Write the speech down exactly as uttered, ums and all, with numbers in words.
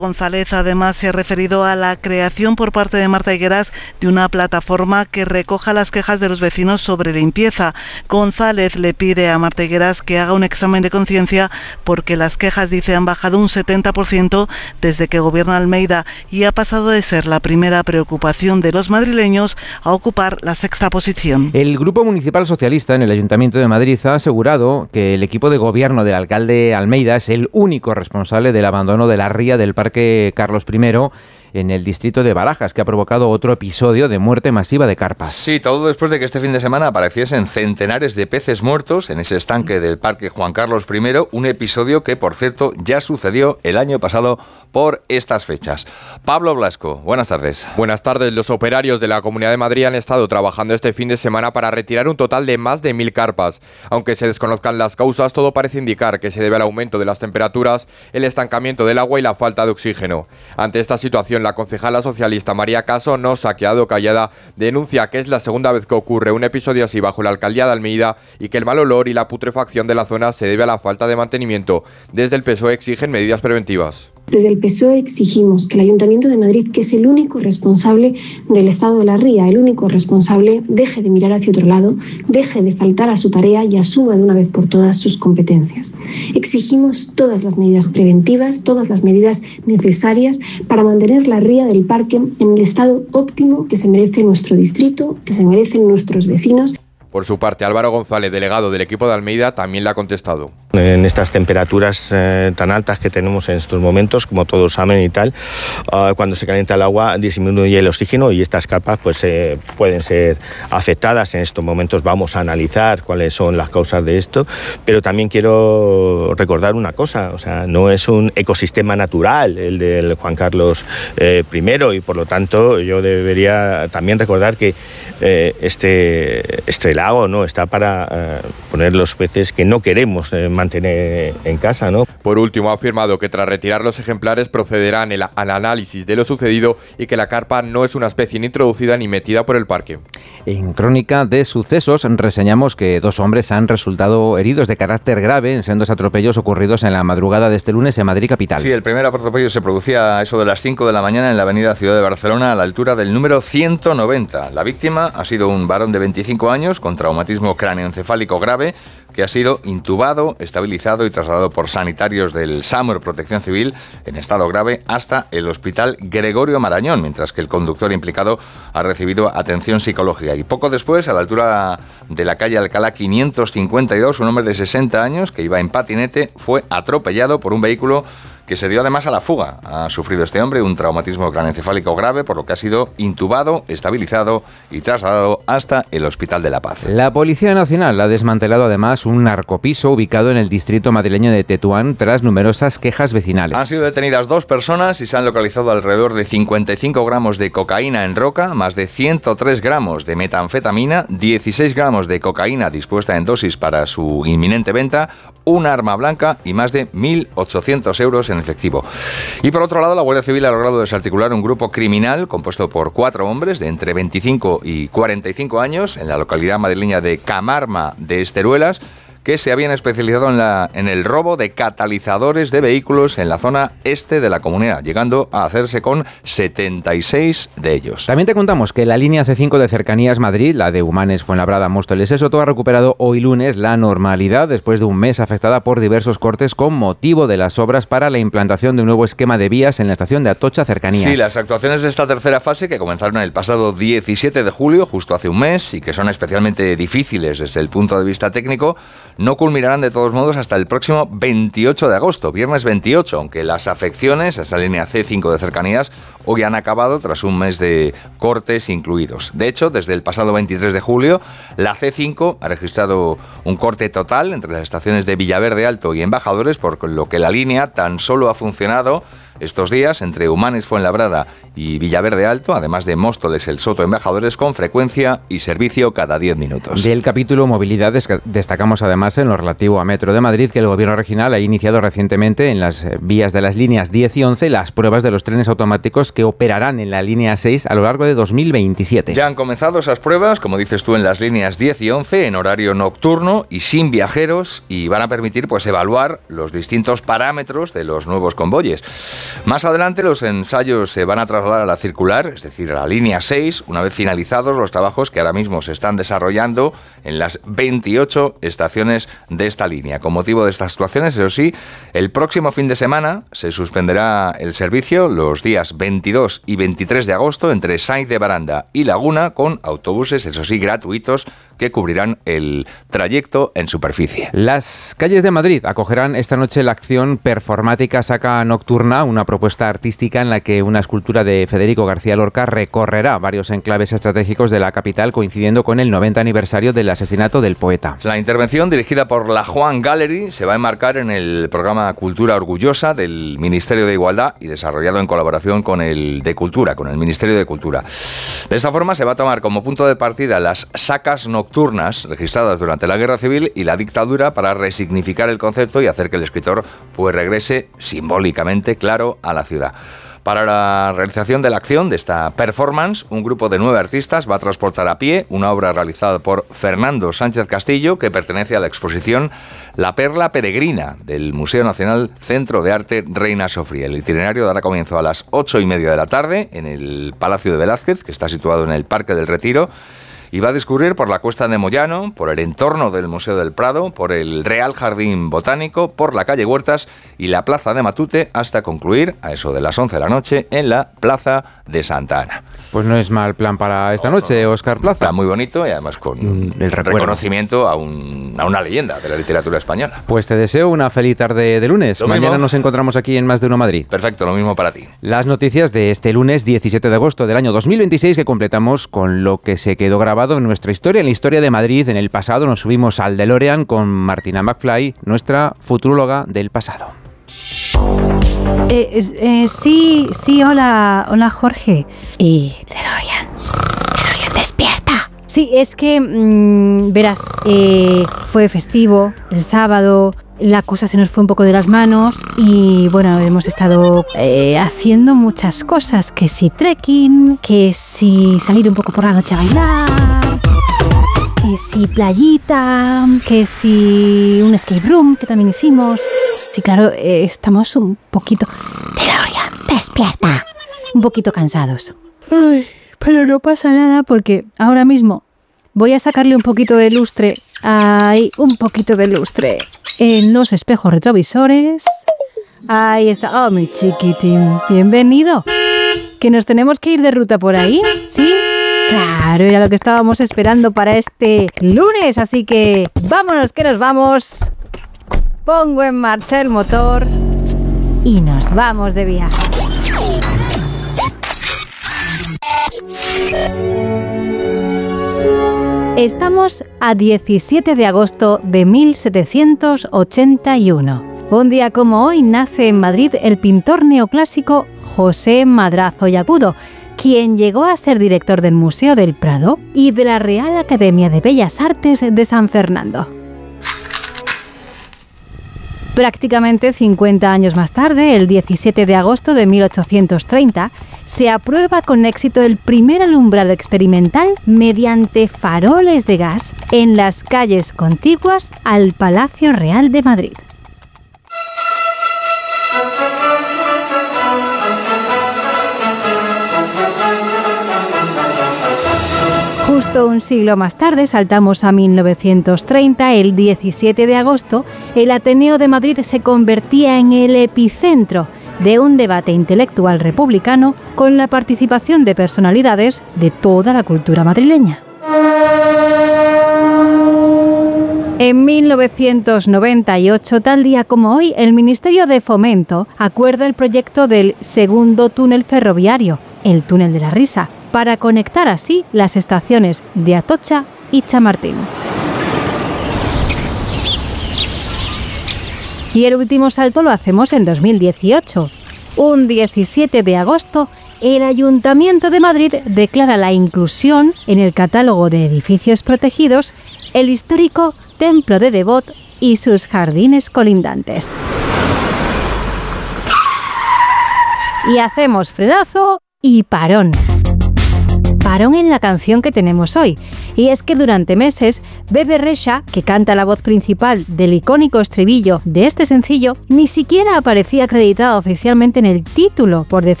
González además se ha referido a la creación por parte de Marta Higueras de una plataforma que recoja las quejas de los vecinos sobre limpieza. González le pide a Marta Higueras que haga un examen de conciencia porque las quejas, dice, han bajado un setenta por ciento desde que gobierna Almeida y ha pasado de ser la primera preocupación de los madrileños a ocupar la sexta posición. El Grupo Municipal Socialista en el Ayuntamiento de Madrid ha asegurado que el equipo de gobierno del alcalde Almeida es el único responsable del abandono de la ría del Parque Carlos primero en el distrito de Barajas, que ha provocado otro episodio de muerte masiva de carpas. Sí, todo después de que este fin de semana apareciesen centenares de peces muertos en ese estanque del Parque Juan Carlos primero, un episodio que, por cierto, ya sucedió el año pasado por estas fechas. Pablo Blasco, buenas tardes. Buenas tardes. Los operarios de la Comunidad de Madrid han estado trabajando este fin de semana para retirar un total de más de mil carpas. Aunque se desconozcan las causas, todo parece indicar que se debe al aumento de las temperaturas, el estancamiento del agua y la falta de oxígeno. Ante esta situación, la concejala socialista María Caso, no se ha quedado callada, denuncia que es la segunda vez que ocurre un episodio así bajo la alcaldía de Almeida y que el mal olor y la putrefacción de la zona se debe a la falta de mantenimiento. Desde el P S O E exigen medidas preventivas. Desde el P S O E exigimos que el Ayuntamiento de Madrid, que es el único responsable del estado de la ría, el único responsable, deje de mirar hacia otro lado, deje de faltar a su tarea y asuma de una vez por todas sus competencias. Exigimos todas las medidas preventivas, todas las medidas necesarias para mantener la ría del parque en el estado óptimo que se merece nuestro distrito, que se merecen nuestros vecinos. Por su parte, Álvaro González, delegado del equipo de Almeida, también le ha contestado. En estas temperaturas eh, tan altas que tenemos en estos momentos, como todos saben y tal, uh, cuando se calienta el agua disminuye el oxígeno y estas carpas pues eh, pueden ser afectadas. En estos momentos vamos a analizar cuáles son las causas de esto, pero también quiero recordar una cosa, o sea, no es un ecosistema natural el del Juan Carlos eh, primero y por lo tanto yo debería también recordar que eh, este, este lago no está para eh, poner los peces que no queremos eh, mantener en casa, ¿no? Por último, ha afirmado que tras retirar los ejemplares procederán el, al análisis de lo sucedido y que la carpa no es una especie ni introducida ni metida por el parque. En Crónica de Sucesos reseñamos que dos hombres han resultado heridos de carácter grave en sendos atropellos ocurridos en la madrugada de este lunes en Madrid capital. Sí, el primer atropello se producía a eso de las cinco de la mañana en la avenida Ciudad de Barcelona a la altura del número ciento noventa. La víctima ha sido un varón de veinticinco años con traumatismo cráneoencefálico grave que ha sido intubado, estabilizado y trasladado por sanitarios del SAMUR Protección Civil en estado grave hasta el Hospital Gregorio Marañón, mientras que el conductor implicado ha recibido atención psicológica. Y poco después, a la altura de la calle Alcalá quinientos cincuenta y dos, un hombre de sesenta años que iba en patinete fue atropellado por un vehículo que se dio además a la fuga. Ha sufrido este hombre un traumatismo craneoencefálico grave, por lo que ha sido intubado, estabilizado y trasladado hasta el Hospital de la Paz. La Policía Nacional ha desmantelado además un narcopiso ubicado en el distrito madrileño de Tetuán tras numerosas quejas vecinales. Han sido detenidas dos personas y se han localizado alrededor de cincuenta y cinco gramos de cocaína en roca, más de ciento tres gramos de metanfetamina, dieciséis gramos de cocaína dispuesta en dosis para su inminente venta, un arma blanca y más de mil ochocientos euros en efectivo. Y por otro lado, la Guardia Civil ha logrado desarticular un grupo criminal compuesto por cuatro hombres de entre veinticinco y cuarenta y cinco años en la localidad madrileña de Camarma de Esteruelas, que se habían especializado en, la, en el robo de catalizadores de vehículos en la zona este de la comunidad, llegando a hacerse con setenta y seis de ellos. También te contamos que la línea C cinco de Cercanías Madrid, la de Humanes, Fuenlabrada, Móstoles, Soto, ha recuperado hoy lunes la normalidad después de un mes afectada por diversos cortes con motivo de las obras para la implantación de un nuevo esquema de vías en la estación de Atocha Cercanías. Sí, las actuaciones de esta tercera fase, que comenzaron el pasado diecisiete de julio, justo hace un mes, y que son especialmente difíciles desde el punto de vista técnico, no culminarán de todos modos hasta el próximo veintiocho de agosto, viernes veintiocho, aunque las afecciones a esa línea C cinco de Cercanías hoy han acabado tras un mes de cortes incluidos. De hecho, desde el pasado veintitrés de julio, la C cinco ha registrado un corte total entre las estaciones de Villaverde Alto y Embajadores, por lo que la línea tan solo ha funcionado estos días entre Humanes, Fuenlabrada y Villaverde Alto, además de Móstoles, El Soto, Embajadores, con frecuencia y servicio cada diez minutos. Del capítulo movilidad destacamos además en lo relativo a Metro de Madrid que el Gobierno regional ha iniciado recientemente en las vías de las líneas diez y once las pruebas de los trenes automáticos que operarán en la línea seis a lo largo de dos mil veintisiete. Ya han comenzado esas pruebas, como dices tú, en las líneas diez y once en horario nocturno y sin viajeros, y van a permitir pues evaluar los distintos parámetros de los nuevos convoyes. Más adelante los ensayos se van a trasladar a la circular, es decir, a la línea seis, una vez finalizados los trabajos que ahora mismo se están desarrollando en las veintiocho estaciones de esta línea. Con motivo de estas actuaciones, eso sí, el próximo fin de semana se suspenderá el servicio los días veintidós y veintitrés de agosto entre Sainz de Baranda y Laguna, con autobuses, eso sí, gratuitos, que cubrirán el trayecto en superficie. Las calles de Madrid acogerán esta noche la acción performática Saca Nocturna, una propuesta artística en la que una escultura de Federico García Lorca recorrerá varios enclaves estratégicos de la capital, coincidiendo con el noventa aniversario del asesinato del poeta. La intervención, dirigida por la Juan Gallery, se va a enmarcar en el programa Cultura Orgullosa del Ministerio de Igualdad y desarrollado en colaboración con el de Cultura, con el Ministerio de Cultura. De esta forma se va a tomar como punto de partida las sacas nocturnas registradas durante la Guerra Civil y la dictadura para resignificar el concepto y hacer que el escritor pues regrese simbólicamente, claro, a la ciudad. Para la realización de la acción de esta performance, un grupo de nueve artistas va a transportar a pie una obra realizada por Fernando Sánchez Castillo, que pertenece a la exposición La Perla Peregrina del Museo Nacional Centro de Arte Reina Sofía. El itinerario dará comienzo a las ocho y media de la tarde en el Palacio de Velázquez, que está situado en el Parque del Retiro, y va a discurrir por la Cuesta de Moyano, por el entorno del Museo del Prado, por el Real Jardín Botánico, por la calle Huertas y la Plaza de Matute, hasta concluir a eso de las once de la noche en la Plaza de Santa Ana. Pues no es mal plan para esta noche, Óscar Plaza. Está muy bonito y además con el reconocimiento a, un, a una leyenda de la literatura española. Pues te deseo una feliz tarde de lunes. Lo Mañana mismo. Nos encontramos aquí en Más de Uno Madrid. Perfecto, lo mismo para ti. Las noticias de este lunes diecisiete de agosto del año dos mil veintiséis, que completamos con lo que se quedó grabado en nuestra historia, en la historia de Madrid. En el pasado nos subimos al DeLorean con Martina McFly, nuestra futuróloga del pasado. Eh, eh, sí, sí, hola, hola Jorge. Y DeLorean, DeLorean, despierta. Sí, es que, mmm, verás, eh, fue festivo el sábado, la cosa se nos fue un poco de las manos y bueno, hemos estado eh, haciendo muchas cosas, que si trekking, que si salir un poco por la noche a bailar, que si playita, que si un escape room que también hicimos. Sí, claro, eh, estamos un poquito... DeLorean, despierta. Un poquito cansados. Ay, pero no pasa nada porque ahora mismo voy a sacarle un poquito de lustre. Ahí, un poquito de lustre en los espejos retrovisores. Ahí está. Oh, mi chiquitín. Bienvenido. ¿Que nos tenemos que ir de ruta por ahí? ¿Sí? Claro, era lo que estábamos esperando para este lunes. Así que vámonos, que nos vamos. Pongo en marcha el motor y nos vamos de viaje. Estamos a diecisiete de agosto de mil setecientos ochenta y uno. Un día como hoy nace en Madrid el pintor neoclásico José Madrazo y Agudo, quien llegó a ser director del Museo del Prado y de la Real Academia de Bellas Artes de San Fernando. Prácticamente cincuenta años más tarde, el diecisiete de agosto de mil ochocientos treinta, se aprueba con éxito el primer alumbrado experimental mediante faroles de gas en las calles contiguas al Palacio Real de Madrid. Justo un siglo más tarde, saltamos a mil novecientos treinta, el diecisiete de agosto, el Ateneo de Madrid se convertía en el epicentro de un debate intelectual republicano con la participación de personalidades de toda la cultura madrileña. En mil novecientos noventa y ocho, tal día como hoy, el Ministerio de Fomento acuerda el proyecto del segundo túnel ferroviario, el Túnel de la Risa, para conectar así las estaciones de Atocha y Chamartín. Y el último salto lo hacemos en dos mil dieciocho. Un diecisiete de agosto, el Ayuntamiento de Madrid declara la inclusión en el catálogo de edificios protegidos el histórico Templo de Devot y sus jardines colindantes. Y hacemos frenazo y parón. parón en la canción que tenemos hoy. Y es que durante meses, Bebe Rexha, que canta la voz principal del icónico estribillo de este sencillo, ni siquiera aparecía acreditada oficialmente en el título, por decir